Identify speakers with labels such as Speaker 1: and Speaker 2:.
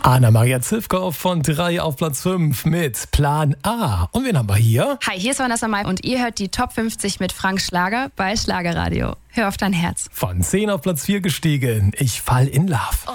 Speaker 1: Anna-Maria Zivkow von 3 auf Platz 5 mit Plan A. Und wen haben wir hier?
Speaker 2: Hi, hier ist Vanessa Mai und ihr hört die Top 50 mit Frank Schlager bei Schlagerradio. Hör auf dein Herz.
Speaker 1: Von 10 auf Platz 4 gestiegen. Ich fall in Love.